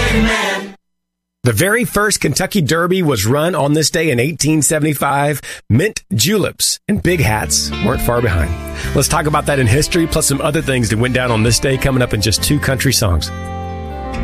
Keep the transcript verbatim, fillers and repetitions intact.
Candyman. The very first Kentucky Derby was run on this day in eighteen seventy-five. Mint juleps and big hats weren't far behind. Let's talk about that in history, plus some other things that went down on this day coming up in just two country songs.